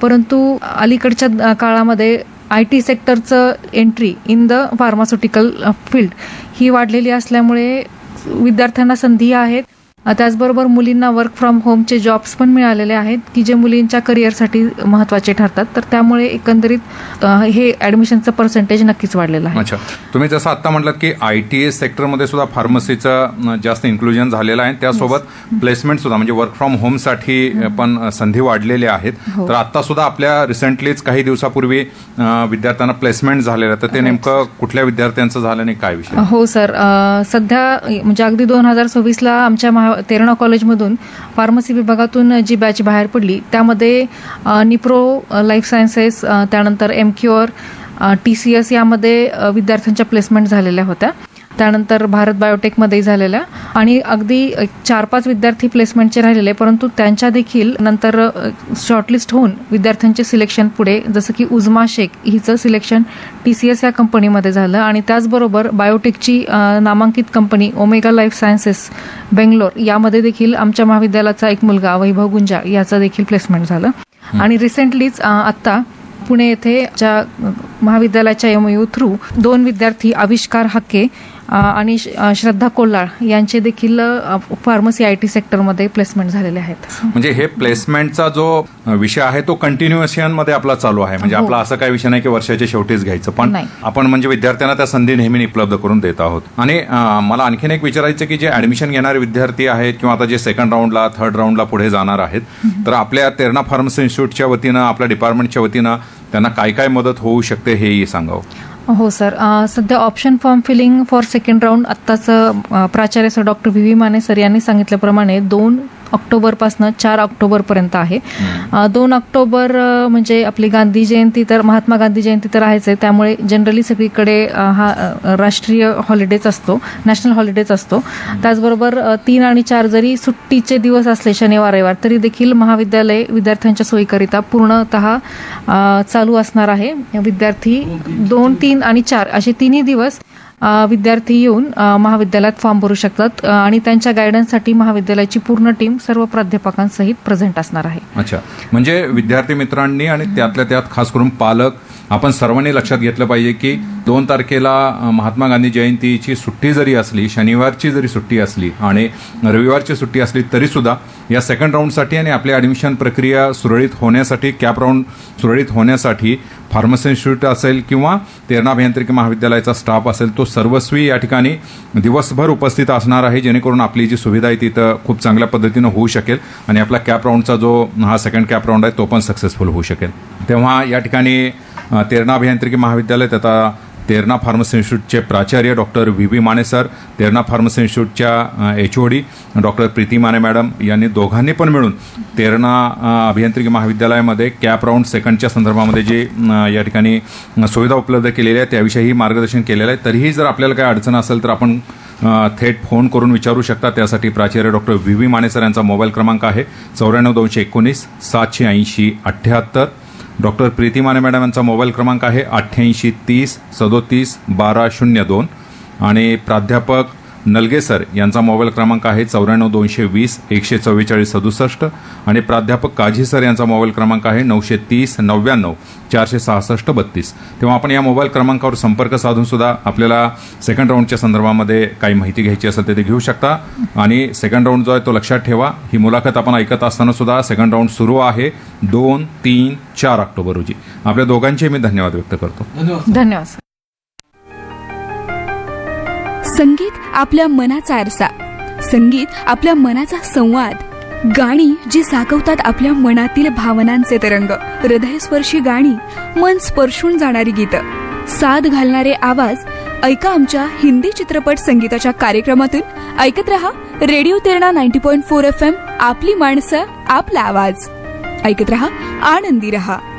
परंतु अलीकडच्या काळामध्ये IT सेक्टरचं entry in the pharmaceutical field ही वाढलेली असल्यामुळे विद्यार्थ्यांना संधी आहेत. त्याचबरोबर मुलींना वर्क फ्रॉम होमचे जॉब्स पण मिळालेले आहेत की जे मुलींच्या करिअरसाठी महत्त्वाचे ठरतात. तर त्यामुळे एकंदरीत हे ॲडमिशनचं पर्सेंटेज नक्कीच वाढलेलं आहे. अच्छा, तुम्ही जसं आता म्हटलं की ITA सेक्टरमध्ये सुद्धा फार्मसीचं जास्त इन्क्लुजन झालेलं आहे. त्यासोबत प्लेसमेंट सुद्धा म्हणजे वर्क फ्रॉम होमसाठी पण संधी वाढलेल्या आहेत. तर आता सुद्धा आपल्या रिसेंटलीच काही दिवसापूर्वी विद्यार्थ्यांना प्लेसमेंट झालेलं, तर ते नेमकं कुठल्या विद्यार्थ्यांचं झालं आणि काय विषय? हो सर, सध्या म्हणजे अगदी 2026ला आमच्या तेरणा कॉलेजमधून फार्मसी विभागातून जी बॅच बाहेर पडली त्यामध्ये निप्रो लाईफ सायन्सेस, त्यानंतर एमक्युअर, TCS यामध्ये विद्यार्थ्यांच्या प्लेसमेंट झालेल्या होत्या. त्यानंतर भारत बायोटेकमध्ये झालेल्या आणि अगदी 4-5 विद्यार्थी प्लेसमेंटचे राहिलेले, परंतु त्यांच्या देखील नंतर शॉर्टलिस्ट होऊन विद्यार्थ्यांचे सिलेक्शन पुढे, जसं की उजमा शेख हिचं सिलेक्शन TCS या कंपनीमध्ये झालं आणि त्याचबरोबर बायोटेकची नामांकित company omega life sciences Bangalore यामध्ये देखील आमच्या महाविद्यालयाचा एक मुलगा वैभव गुंजाळ याचं देखील प्लेसमेंट झालं. आणि रिसेंटलीच आत्ता पुणे येथे महाविद्यालयाच्या MOU थ्रू 2 विद्यार्थी आविष्कार हक्के आणि श्रद्धा कोल्हाळ यांचे देखील फार्मसी IT सेक्टरमध्ये प्लेसमेंट झालेले आहेत. म्हणजे हे प्लेसमेंटचा जो विषय आहे तो कंटिन्युएशन मध्ये आपला चालू आहे. म्हणजे आपला असं काही विषय नाही की वर्षाच्या शेवटीच घ्यायचं, पण आपण म्हणजे विद्यार्थ्यांना त्या संधी नेहमी उपलब्ध करून देत आहोत. आणि मला आणखीन एक विचारायचं की जे ऍडमिशन घेणारे विद्यार्थी आहेत किंवा आता जे 2nd राऊंडला 3rd राऊंडला पुढे जाणार आहेत, तर आपल्या तेरणा फार्मसी इन्स्टिट्यूटच्या वतीनं, आपल्या डिपार्टमेंटच्या वतीनं त्यांना काय काय मदत होऊ शकते हेही सांगावं. हो सर, सध्या option form feeling for 2nd round आत्ताच प्राचार्य sir doctor VV Mane sir यांनी सांगितल्याप्रमाणे 2 ऑक्टोबरपासून 4 ऑक्टोबरपर्यंत आहे. 2 ऑक्टोबर म्हणजे आपली गांधी जयंती, तर महात्मा गांधी जयंती तर आहेच आहे, त्यामुळे जनरली सगळीकडे हा राष्ट्रीय हॉलिडेज असतो, नॅशनल हॉलिडेज असतो. त्याचबरोबर 3 आणि 4 जरी सुट्टीचे दिवस असले शनिवार रविवार, तरी देखील महाविद्यालय विद्यार्थ्यांच्या सोयीकरिता पूर्णतः चालू असणार आहे. विद्यार्थी 2, 3 आणि 4 असे 3 दिवस विद्यार्थी येऊन महाविद्यालयात फॉर्म भरू शकतात आणि त्यांच्या गायडन्ससाठी महाविद्यालयाची पूर्ण टीम सर्व प्राध्यापकांसहित प्रेझेंट असणार आहे. अच्छा, म्हणजे विद्यार्थी मित्रांनी आणि त्यातल्या त्यात खास करून पालक आपण सर्वांनी लक्षात घेतलं पाहिजे की 2 तारखेला महात्मा गांधी जयंतीची सुट्टी जरी असली, शनिवारची जरी सुट्टी असली आणि रविवारची सुट्टी असली, तरी सुद्धा या 2nd राऊंडसाठी आणि आपली ऍडमिशन प्रक्रिया सुरळीत होण्यासाठी, कॅप राऊंड सुरळीत होण्यासाठी फार्मसी इन्स्टिट्यूट असेल किंवा तेरणा अभियांत्रिकी महाविद्यालयाचा स्टाफ असेल, तो सर्वस्वी या ठिकाणी दिवसभर उपस्थित असणार आहे, जेणेकरून आपली जी सुविधा आहे तिथं खूप चांगल्या पद्धतीनं होऊ शकेल आणि आपला कॅप राऊंडचा जो हा 2nd कॅप राऊंड आहे तो पण सक्सेसफुल होऊ शकेल. तेव्हा या ठिकाणी तेरणा अभियांत्रिकी महाविद्यालय तथा तेरणा फार्मसी इन्स्टिट्यूटचे प्राचार्य doctor VV Mane sir, Terna pharmacy इन्स्टिट्यूटच्या HOD doctor Preeti Mane madam यांनी दोघांनी पण मिळून तेरणा अभियांत्रिकी महाविद्यालयामध्ये कॅप राऊंड 2ndच्या संदर्भामध्ये जे या ठिकाणी सुविधा उपलब्ध केलेल्या आहे त्याविषयी मार्गदर्शन केलेलं आहे. तरीही जर आपल्याला काही अडचण असेल तर आपण थेट फोन करून विचारू शकता. त्यासाठी प्राचार्य डॉक्टर VV माने सर यांचा मोबाईल क्रमांक आहे 94 219 780 78. डॉक्टर प्रीती माने मॅडम यांचा मोबाईल क्रमांक आहे 88 30 37 1202 आणि प्राध्यापक नलगे सर यांचा मोबाईल क्रमांक आहे 94 220 144 67 आणि प्राध्यापक काझी सर यांचा मोबाईल क्रमांक आहे 930 99 466 32. तेव्हा आपण या मोबाईल क्रमांकावर संपर्क साधून सुद्धा आपल्याला 2nd राऊंडच्या संदर्भामध्ये काही माहिती घ्यायची असेल तर ते घेऊ शकता. आणि 2nd राऊंड जो आहे तो लक्षात ठेवा, ही मुलाखत आपण ऐकत असताना सुद्धा 2nd राऊंड सुरू आहे 2, 3, 4 ऑक्टोबर रोजी. आपल्या दोघांचे मी धन्यवाद व्यक्त करतो. धन्यवाद. संगीत आपल्या मनाचा आरसा, संगीत आपल्या मनाचा संवाद, गाणी जी साकवतात आपल्या मनातील भावनांचे तरंग, हृदयस्पर्शी गाणी, मन स्पर्शून जाणारी गीतं, साद घालणारे आवाज. ऐका आमच्या हिंदी चित्रपट संगीताच्या कार्यक्रमातून. ऐकत रहा रेडिओ तेरणा 90.4 FM, आपली माणसं, आपला आवाज. ऐकत रहा, आनंदी रहा.